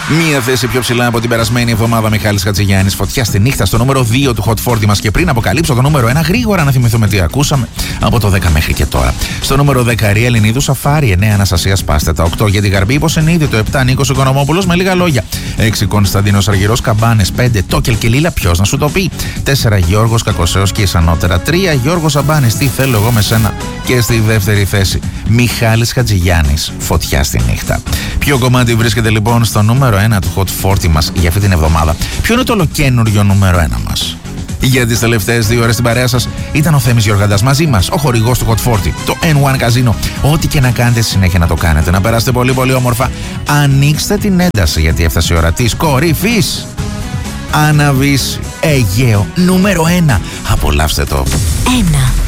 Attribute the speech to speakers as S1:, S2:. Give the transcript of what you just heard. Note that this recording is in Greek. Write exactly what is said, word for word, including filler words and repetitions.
S1: Μία θέση πιο ψηλά από την περασμένη εβδομάδα, Μιχάλης Χατζηγιάννης. Φωτιά στη νύχτα στο νούμερο δύο του Hot φορτί μας. Και πριν αποκαλύψω το νούμερο ένα, γρήγορα να θυμηθούμε τι ακούσαμε από το δέκα μέχρι και τώρα. Στο νούμερο δέκα, Ρία Ελληνίδου, Σαφάρι. εννέα, Αναστασία Πάστετα. οκτώ, για την Γαρμπή, Υποσενίδη. Το επτά, Νίκος Οικονομόπουλος, με λίγα λόγια. έξι, Κωνσταντίνος Αργυρός, Καμπάνες. πέντε, Τόκελ και Λίλα, ποιος να σου το πει. τέσσερα, Γιώργος Κακοσέος και Ισανότερα. τρία, Γιώργος Αμπάνης, τι θέλω εγώ με σένα. Και στη δεύτερη θέση, Μιχάλης Χατζηγιάννης, Φωτιά στη νύχτα. Ποιο κομμάτι βρίσκεται λοιπόν στο νούμερο ένα του Hot φορτί μας για αυτή την εβδομάδα? Ποιο είναι το ολοκένουργιο νούμερο ένα μας? Για τις τελευταίες δύο ώρες στην παρέα σας ήταν ο Θέμης Γιοργαντάς, μαζί μας, ο χορηγός του Hot φορτί, το εν ουάν Casino. Ό,τι και να κάνετε, συνέχεια να το κάνετε. Να περάσετε πολύ πολύ όμορφα. Ανοίξτε την ένταση, γιατί έφτασε η ώρα της κορυφής. Αναβείς Αιγαίο νούμερο ένα. Απολαύστε το.
S2: Ένα.